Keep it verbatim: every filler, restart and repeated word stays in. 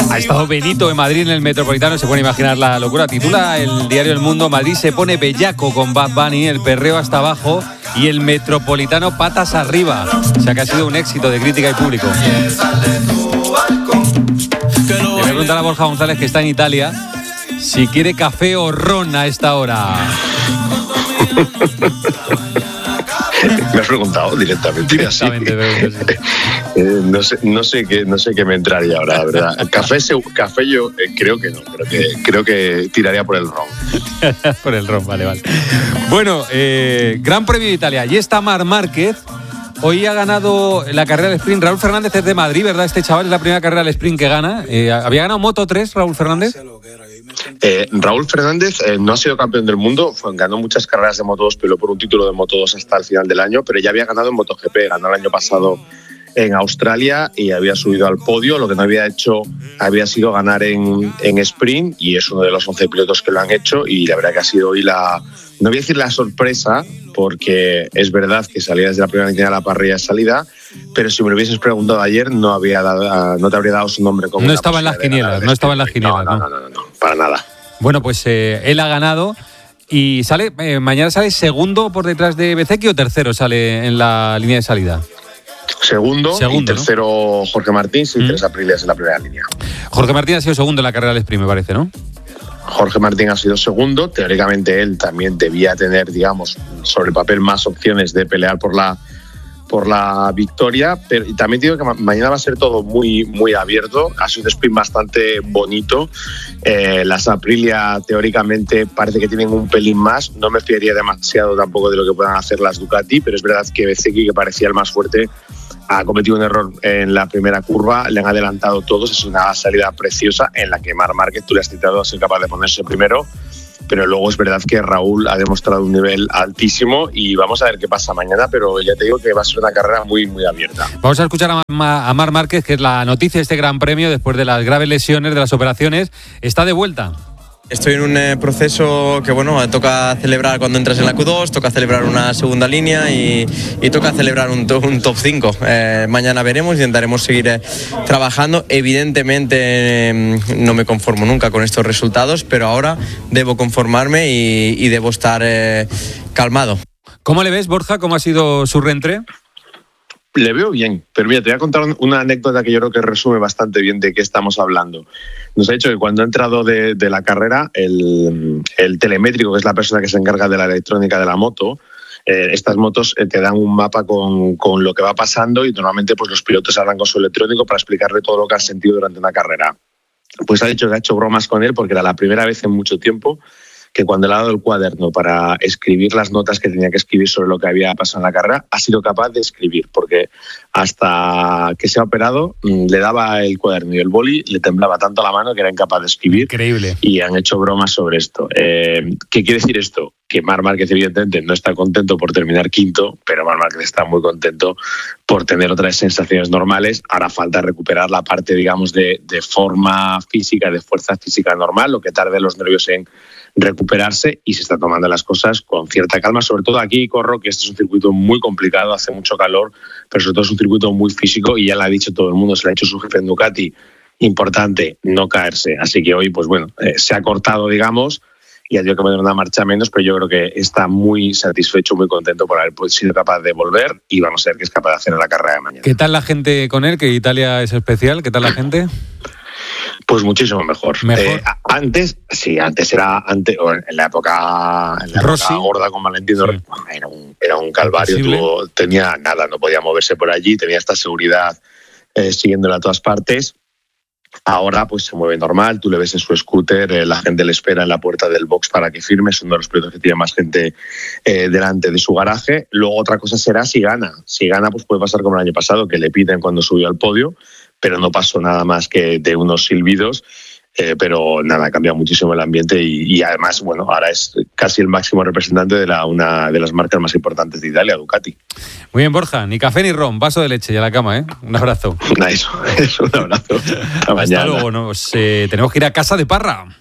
Ha estado Benito en Madrid en el Metropolitano, se puede imaginar la locura. Titula el diario El Mundo: Madrid se pone bellaco con Bad Bunny, el perreo hasta abajo y el Metropolitano patas arriba. O sea que ha sido un éxito de crítica y público. Le voy a preguntar a Borja González, que está en Italia, si quiere café o ron a esta hora. Me has preguntado directamente. Directamente, veo, sí. eh, no sé, no sé qué, no sé qué me entraría ahora, la verdad. Café, café yo eh, creo que no, creo que creo que tiraría por el ron. Por el ron, vale, vale. Bueno, eh, Gran Premio de Italia. Allí está Marc Márquez. Hoy ha ganado la carrera del sprint. Raúl Fernández es de Madrid, ¿verdad? Este chaval es la primera carrera del sprint que gana. Eh, ¿Había ganado Moto tres, Raúl Fernández? Eh, Raúl Fernández eh, no ha sido campeón del mundo, fue, ganó muchas carreras de Moto dos, peleó por un título de Moto dos hasta el final del año, pero ya había ganado en MotoGP, ganó el año pasado en Australia y había subido al podio. Lo que no había hecho había sido ganar en, en sprint, y es uno de los once pilotos que lo han hecho, y la verdad que ha sido hoy la, no voy a decir la sorpresa, porque es verdad que salía desde la primera línea de la parrilla de salida, pero si me lo hubieses preguntado ayer no había dado, no te habría dado su nombre como no estaba en las quinielas, no estaba en las quinielas, no, no, no, no, no, para nada. Bueno, pues eh, él ha ganado y sale eh, mañana sale segundo por detrás de Bezzecchi, o tercero sale en la línea de salida. Segundo, segundo y tercero, ¿no? Jorge Martín, sin mm. tres apriles en la primera línea. Jorge Martín ha sido segundo en la carrera del sprint, me parece, ¿no? Jorge Martín ha sido segundo. Teóricamente él también debía tener, digamos, sobre el papel más opciones de pelear por la por la victoria, pero y también digo que ma- mañana va a ser todo muy muy abierto. Ha sido un sprint bastante bonito. Eh, las Aprilia teóricamente parece que tienen un pelín más. No me fiaría demasiado tampoco de lo que puedan hacer las Ducati, pero es verdad que Bezzecchi, que parecía el más fuerte, ha cometido un error en la primera curva, le han adelantado todos. Es una salida preciosa en la que Marc Márquez, tú le has citado, ha sido capaz de ponerse primero, pero luego es verdad que Raúl ha demostrado un nivel altísimo y vamos a ver qué pasa mañana, pero ya te digo que va a ser una carrera muy, muy abierta. Vamos a escuchar a, Ma- a Marc Márquez, que es la noticia de este Gran Premio después de las graves lesiones, de las operaciones. Está de vuelta. Estoy en un eh, proceso que, bueno, toca celebrar cuando entras en la Q dos, toca celebrar una segunda línea y, y toca celebrar un, to- un top cinco. Eh, mañana veremos, intentaremos seguir eh, trabajando. Evidentemente eh, no me conformo nunca con estos resultados, pero ahora debo conformarme y, y debo estar eh, calmado. ¿Cómo le ves, Borja? ¿Cómo ha sido su reentré? Le veo bien, pero mira, te voy a contar una anécdota que yo creo que resume bastante bien de qué estamos hablando. Nos ha dicho que cuando ha entrado de, de la carrera, el, el telemétrico, que es la persona que se encarga de la electrónica de la moto, eh, estas motos eh, te dan un mapa con, con lo que va pasando, y normalmente pues los pilotos hablan con su electrónico para explicarle todo lo que han sentido durante una carrera. Pues ha dicho que ha hecho bromas con él porque era la primera vez en mucho tiempo que cuando le ha dado el cuaderno para escribir las notas que tenía que escribir sobre lo que había pasado en la carrera, ha sido capaz de escribir, porque hasta que se ha operado le daba el cuaderno y el boli, le temblaba tanto la mano que era incapaz de escribir. Increíble. Y han hecho bromas sobre esto. Eh, ¿Qué quiere decir esto? Que Marc Márquez evidentemente no está contento por terminar quinto, pero Marc Márquez está muy contento por tener otras sensaciones normales. Ahora falta recuperar la parte, digamos, de, de forma física, de fuerza física normal, lo que tarde los nervios en recuperarse, y se está tomando las cosas con cierta calma, sobre todo aquí, Corro, que este es un circuito muy complicado, hace mucho calor, pero sobre todo es un circuito muy físico, y ya lo ha dicho todo el mundo, se lo ha dicho su jefe en Ducati, importante no caerse, así que hoy pues bueno, eh, se ha cortado, digamos, y ha tenido que poner una marcha menos, pero yo creo que está muy satisfecho, muy contento por haber sido capaz de volver, y vamos a ver qué es capaz de hacer en la carrera de mañana. ¿Qué tal la gente con él? Que Italia es especial. ¿Qué tal la gente? Pues muchísimo mejor. ¿Mejor? Eh, antes, sí, antes era antes, en la época, en la época gorda con Valentino, sí. era, un, era un calvario. Tuvo, tenía nada, no podía moverse por allí, tenía esta seguridad eh, siguiéndola a todas partes. Ahora pues se mueve normal, tú le ves en su scooter, eh, la gente le espera en la puerta del box para que firme, es uno de los pilotos que tiene más gente eh, delante de su garaje. Luego otra cosa será si gana. Si gana pues puede pasar como el año pasado, que le piden cuando subió al podio, pero no pasó nada más que de unos silbidos, eh, pero nada, ha cambiado muchísimo el ambiente y, y además, bueno, ahora es casi el máximo representante de la, una de las marcas más importantes de Italia, Ducati. Muy bien, Borja, ni café ni ron, vaso de leche y a la cama, ¿eh? Un abrazo. Eso, eso, un abrazo. Hasta mañana. Hasta luego, nos, eh, tenemos que ir a casa de Parra.